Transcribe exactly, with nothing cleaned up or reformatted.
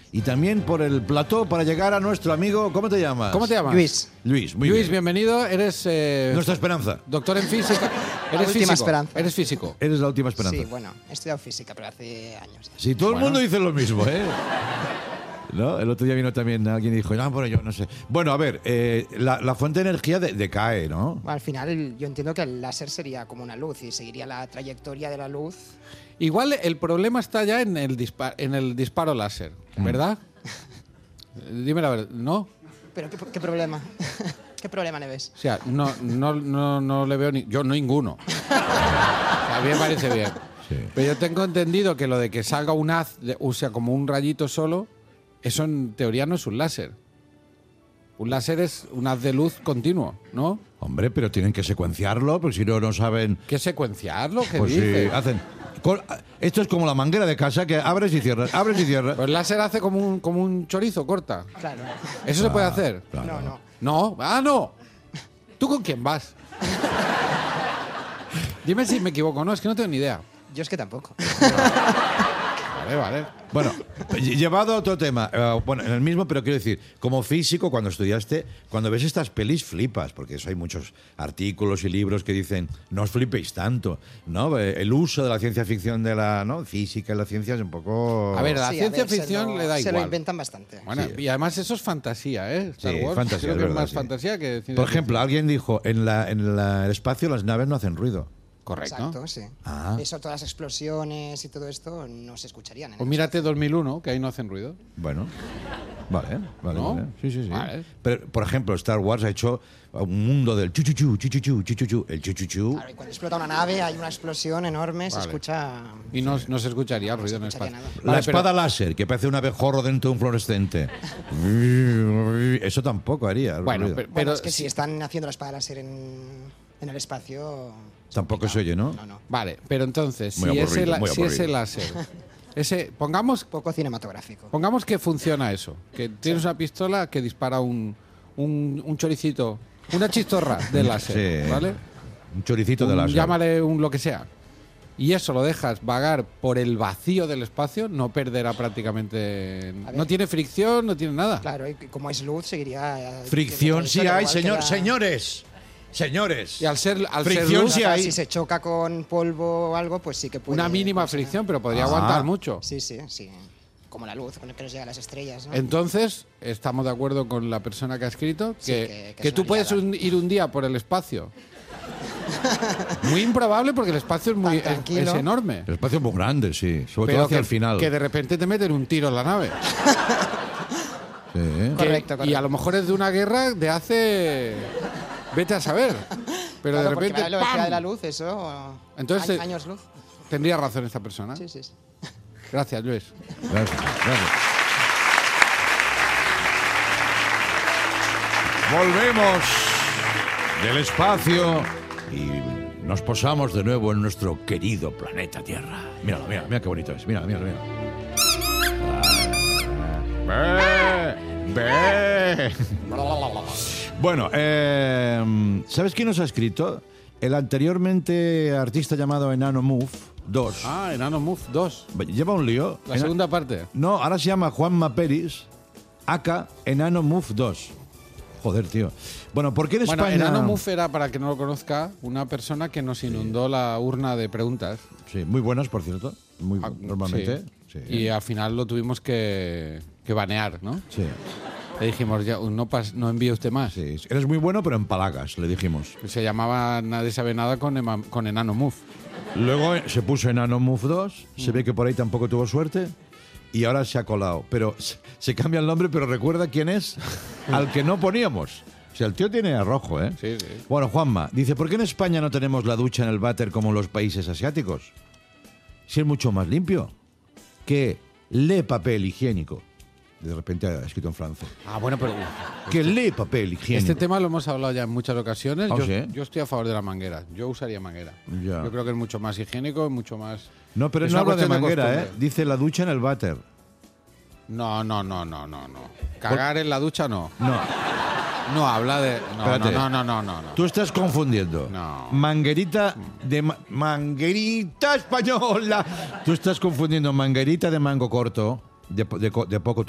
y también por el plató para llegar a nuestro amigo. ¿Cómo te llamas? ¿Cómo te llamas? Luis. Luis, muy Luis, bien. bienvenido. Eres eh, Nuestra esperanza. doctor en física. La Eres última físico. esperanza. Eres físico. Eres la última esperanza. Sí, bueno, he estudiado física, pero hace años ya. Sí, todo Bueno. el mundo dice lo mismo, ¿eh? ¿No? El otro día vino también alguien y dijo, no, pero yo no sé. Bueno, a ver, eh, la, la fuente de energía de- decae, ¿no? Bueno, al final yo entiendo que el láser sería como una luz y seguiría la trayectoria de la luz. Igual el problema está ya en el, dispa- en el disparo láser, ¿verdad? Dime la verdad, ¿no? Pero ¿qué, qué problema? ¿Qué problema le ves? O sea, no, no, no, no le veo ni... Yo no ninguno. O sea, a mí me parece bien. Sí. Pero yo tengo entendido que lo de que salga un haz, de- o sea, como un rayito solo, eso en teoría no es un láser. Un láser es un haz de luz continuo, ¿no? Hombre, pero tienen que secuenciarlo, porque si no, no saben. ¿Qué secuenciarlo? ¿Qué Pues sí, dices? hacen. col- Esto es como la manguera de casa que abres y cierras, abres y cierras. Pues el láser hace como un, como un chorizo, corta. Claro. ¿Eso se puede hacer? Claro. No, no. No, ah, no. ¿Tú con quién vas? Dime si me equivoco, no, es que no tengo ni idea. Yo es que tampoco. Vale, vale. Bueno, lle- llevado a otro tema, eh, bueno, en el mismo, pero quiero decir, como físico, cuando estudiaste, cuando ves estas pelis flipas, porque eso hay muchos artículos y libros que dicen, no os flipéis tanto, ¿no? Eh, El uso de la ciencia ficción de la ¿no? física y la ciencia es un poco... A ver, la Sí, a ciencia ver, se ficción lo- le da Se lo igual. inventan bastante. Bueno, Sí. y además eso es fantasía, ¿eh? Star Sí, Wars, fantasía, creo es que es verdad, más sí. fantasía que ciencia Por ejemplo, ficción. alguien dijo, en, la, en la- el espacio las naves no hacen ruido. Correcto. Exacto, sí. Ah. Eso, todas las explosiones y todo esto no se escucharían. En Pues el mírate dos mil uno, que ahí no hacen ruido. Bueno, vale, vale, ¿No? vale. Sí, sí, sí. Vale. Pero, por ejemplo, Star Wars ha hecho un mundo del chuchuchu, chuchuchu, chuchuchu. El chuchuchu... Claro, y cuando explota una nave hay una explosión enorme, se Vale. escucha... Y no, no se escucharía el ruido en el escucharía espacio. nada. La Vale, pero- espada láser, que parece un abejorro dentro de un fluorescente. Eso tampoco haría. Bueno, ruido. pero, Bueno, pero es que sí- si están haciendo la espada láser en, en el espacio... es Tampoco complicado. se oye, ¿no? No, no. Vale, pero entonces, Muy si, aburrido, ese, la- muy si ese aburrido. láser, ese, pongamos, Poco cinematográfico. pongamos que funciona eso, que tienes una pistola que dispara un, un, un choricito, una chistorra de láser, Sí. ¿vale? Un choricito de Un- láser. Llámale un lo que sea. Y eso lo dejas vagar por el vacío del espacio, no perderá prácticamente... A ver. No tiene fricción, no tiene nada. Claro, y como es luz, seguiría... Fricción sí igual hay, que señor, la- señores. Señores. Y al ser, al ser Fricción luz, sí Claro, hay. Si se choca con polvo o algo, pues sí que puede... una mínima pues, fricción, pero podría Ah. aguantar mucho. Sí, sí, sí. Como la luz con la que nos llega a las estrellas, ¿no? Entonces, estamos de acuerdo con la persona que ha escrito que, Sí, que- que, que es tú una puedes liada. un- ir un día por el espacio. Muy improbable porque el espacio es muy Tan es, tranquilo. es enorme. El espacio es muy grande, sí. Sobre todo Pero hacia que, el final. que de repente te meten un tiro en la nave. Sí. Que- Correcto, Y correcto. a lo mejor es de una guerra de hace... Vete a saber. Pero Claro, de porque repente... la velocidad ¡pam! de la luz, eso... Entonces, a- años luz. Tendría razón esta persona. Sí, sí, sí. Gracias, Luis. Gracias, gracias. Volvemos del espacio y nos posamos de nuevo en nuestro querido planeta Tierra. Míralo, mira, mira qué bonito es. Mira, mira, mira. Ve, ve. Bueno, eh, ¿sabes quién nos ha escrito? El anteriormente artista llamado Enano Move dos. Ah, Enano Move dos. Lleva un lío. La Ena- segunda parte. No, ahora se llama Juanma Peris, aka Enano Move dos. Joder, tío. Bueno, ¿por qué en Bueno, España...? Enano Move era, para que no lo conozca, una persona que nos inundó la urna de preguntas. Sí, muy buenas, por cierto. Muy, Ah, normalmente. sí. Sí. Y al final lo tuvimos que, que banear, ¿no? Sí, Le dijimos, ya, no, pas, no envíe usted más. sí. Eres muy bueno, pero en palagas, le dijimos. Se llamaba Nadie sabe nada con, Ema- con Enano Move. Luego eh, se puso Enano Move dos. Se ve que por ahí tampoco tuvo suerte. Y ahora se ha colado. Pero se- se cambia el nombre, pero recuerda quién es al que no poníamos. O sea, el tío tiene arrojo, ¿eh? Sí, sí. Bueno, Juanma, dice, ¿por qué en España no tenemos la ducha en el váter como en los países asiáticos? Si es mucho más limpio que le papel higiénico. De repente ha escrito en francés. Ah, bueno, pero... Que le papel higiénico. Este tema lo hemos hablado ya en muchas ocasiones. ¿Ah, yo, sí? yo estoy a favor de la manguera. Yo usaría manguera. Ya. Yo creo que es mucho más higiénico, mucho más... No, pero es no una habla de cuestión manguera, ¿eh? costumbre. Dice la ducha en el váter. No, no, no, no, no, no. Cagar en la ducha no. No, No, habla de... No, Espérate. no, no, no, no, no. tú estás confundiendo. No. Manguerita de... ma- manguerita española. Tú estás confundiendo manguerita de mango corto, de, po- de co- de poco